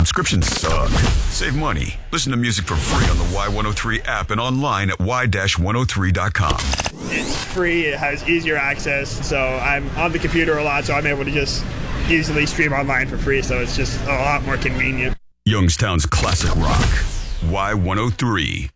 Subscriptions suck. Save money. Listen to music for free on the Y103 app and online at y-103.com. It's free. It has easier access. So I'm on the computer a lot, so I'm able to just easily stream online for free. So it's just a lot more convenient. Youngstown's classic rock. Y103.